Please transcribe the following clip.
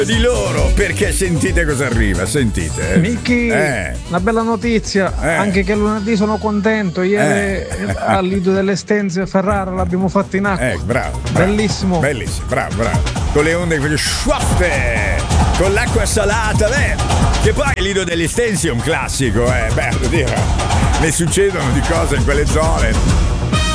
di loro, perché sentite cosa arriva, sentite. Micchi, una bella notizia, anche che lunedì sono contento, ieri al Lido delle Stenze a Ferrara l'abbiamo fatto in acqua. Bravo. Bellissimo. Bellissimo, bravo. Con le onde che fanno sciuaffe, con l'acqua salata, che poi il Lido delle Stenze è un classico, voglio dire, ne succedono di cose in quelle zone.